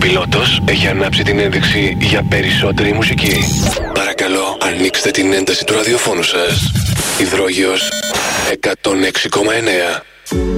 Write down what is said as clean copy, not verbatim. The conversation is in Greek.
πιλότος έχει ανάψει την ένδειξη για περισσότερη μουσική. Παρακαλώ, ανοίξτε την ένταση του ραδιοφώνου σας. Υδρόγειος 106,9.